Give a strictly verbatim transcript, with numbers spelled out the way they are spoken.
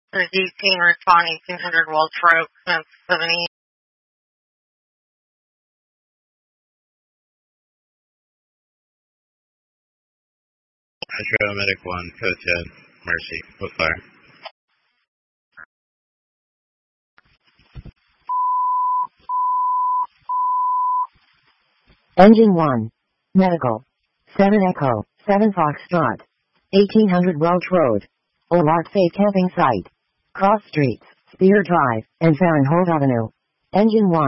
There's D team responding two hundred Welch Road since seventy. Metro Medic one, code ten, Mercy, what fire? Engine one. Medical. seven Echo, seven Foxtrot. eighteen hundred Welch Road. Olart Safe Camping Site. Cross Streets, Spear Drive, and Farrenholt Avenue. Engine one.